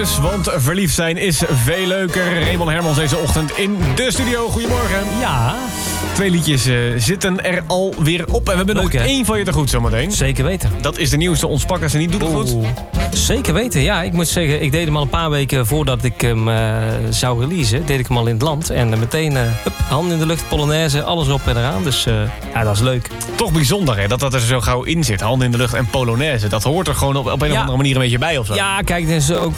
dus, want verliefd zijn is veel leuker. Raymond Hermans deze ochtend in de studio. Goedemorgen. Ja. 2 liedjes zitten er alweer op. En we hebben leuk, nog hè? 1 van je te goed zometeen. Zeker weten. Dat is de nieuwste Ons pakken ze niet. Doe het goed. Zeker weten, ja. Ik moet zeggen, ik deed hem al een paar weken voordat ik hem zou releasen. Deed ik hem al in het land. En meteen handen in de lucht, Polonaise, alles erop en eraan. Dus ja, dat is leuk. Toch bijzonder hè, dat er zo gauw in zit. Handen in de lucht en Polonaise. Dat hoort er gewoon op een of andere manier een beetje bij of zo. Ja, kijk, er is ook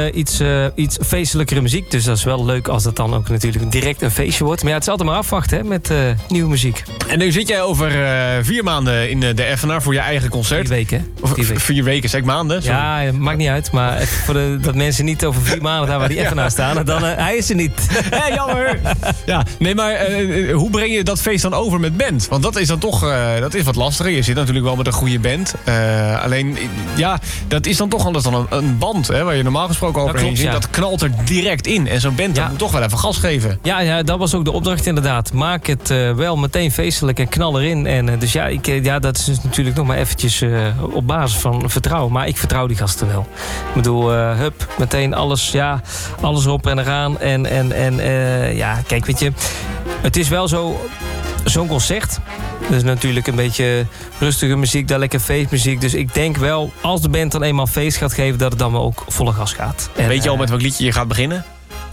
iets feestelijkere muziek. Dus dat is wel leuk als dat dan ook natuurlijk direct een feestje wordt. Maar ja, het is altijd maar afwachten hè, met nieuwe muziek. En nu zit jij over 4 maanden in de Effenaar voor je eigen concert. 4 weken. Of 4 weken, zeg ik maanden? Sorry. Ja, maakt niet uit. Maar even voor dat mensen niet over 4 maanden daar waar die even naar staan. En dan, hij is er niet. Jammer. Ja, nee, maar hoe breng je dat feest dan over met band? Want dat is dan toch dat is wat lastiger. Je zit natuurlijk wel met een goede band. Alleen, ja, dat is dan toch anders dan een band. Hè, waar je normaal gesproken overheen zit. Dat knalt er direct in. En zo'n band dat moet toch wel even gas geven. Ja, dat was ook de opdracht inderdaad. Maak het wel meteen feestelijk en knal erin. En dus dat is dus natuurlijk nog maar eventjes op basis van vertrouwen. Maar ik vertrouw die gasten wel. Ik bedoel, meteen alles erop en eraan. En kijk, weet je, het is wel zo'n concert. Dus natuurlijk een beetje rustige muziek, daar lekker feestmuziek. Dus ik denk wel, als de band dan eenmaal feest gaat geven, dat het dan wel ook volle gas gaat. En, weet je al met welk liedje je gaat beginnen?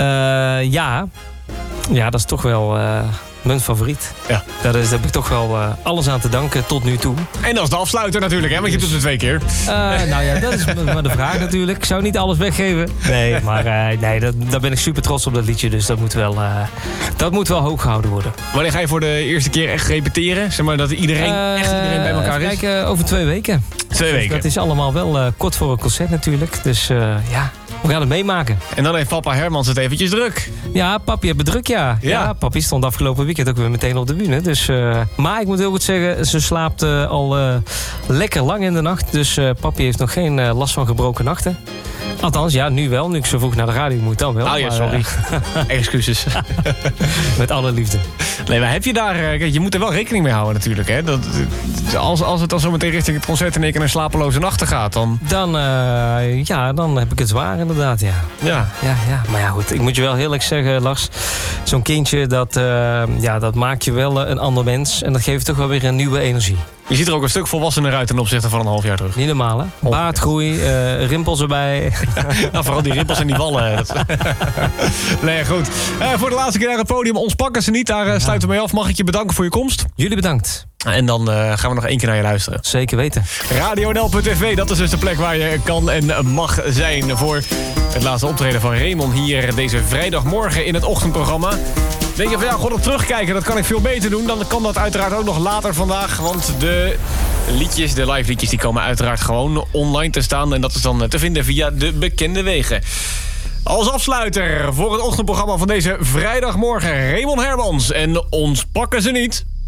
Ja, dat is toch wel mijn favoriet. Ja. Daar heb ik toch wel alles aan te danken tot nu toe. En dat is de afsluiter natuurlijk, hè? Want je doet het 2 keer. Dat is maar de vraag natuurlijk. Ik zou niet alles weggeven. Nee, maar daar ben ik super trots op, dat liedje. Dus dat moet wel hoog gehouden worden. Wanneer ga je voor de eerste keer echt repeteren? Zeg maar dat iedereen bij elkaar is? Kijk, over 2 weken. 2 weken. Dat is allemaal wel kort voor een concert natuurlijk. Dus we gaan het meemaken. En dan heeft papa Hermans het eventjes druk. Ja, papi heeft het druk, ja. Papi stond afgelopen weekend ook weer meteen op de bühne. Dus, maar ik moet heel goed zeggen, ze slaapt al lekker lang in de nacht. Dus papi heeft nog geen last van gebroken nachten. Althans, ja, nu wel. Nu ik zo vroeg naar de radio moet, dan wel. Oh ja, sorry. Excuses. Met alle liefde. Nee, maar heb je daar... Kijk, je moet er wel rekening mee houden natuurlijk, hè. Als het dan zo meteen richting het concert in één keer naar slapeloze nachten gaat, dan... Dan heb ik het zwaar inderdaad, ja. Ja. Maar ja, goed. Ik moet je wel heel eerlijk zeggen, Lars. Zo'n kindje, dat maakt je wel een ander mens. En dat geeft toch wel weer een nieuwe energie. Je ziet er ook een stuk volwassener uit ten opzichte van een half jaar terug. Niet normaal, hè? Baardgroei, rimpels erbij. Nou, vooral die rimpels en die wallen. Nee, goed. Voor de laatste keer naar het podium. Ons pakken ze niet. Daar sluiten we mee af. Mag ik je bedanken voor je komst? Jullie bedankt. En dan gaan we nog 1 keer naar je luisteren. Zeker weten. RadioNL.tv, dat is dus de plek waar je kan en mag zijn voor het laatste optreden van Raymond hier deze vrijdagmorgen in het ochtendprogramma. Denk je van god, op terugkijken, dat kan ik veel beter doen. Dan kan dat uiteraard ook nog later vandaag. Want de liedjes, de live liedjes, die komen uiteraard gewoon online te staan. En dat is dan te vinden via de bekende wegen. Als afsluiter voor het ochtendprogramma van deze vrijdagmorgen Raymond Hermans. En ons pakken ze niet.